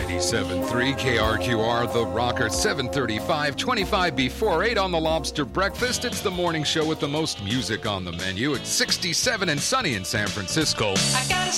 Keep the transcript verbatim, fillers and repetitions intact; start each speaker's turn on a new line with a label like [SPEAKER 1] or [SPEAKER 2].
[SPEAKER 1] ninety-seven point three K R Q R, The Rocker, seven thirty-five, twenty-five before eight on the Lobster Breakfast. It's the morning show with the most music on the menu. It's sixty-seven and sunny in San Francisco.
[SPEAKER 2] I got